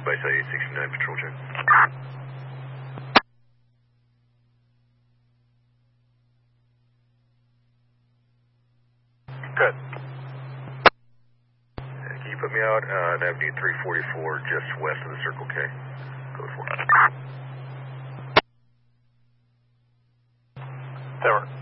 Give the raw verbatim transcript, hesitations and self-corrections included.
Base eight sixty-nine patrol check. Good. Can you put me out uh, on Avenue three forty-four, just west of the Circle K? Go for it. That works.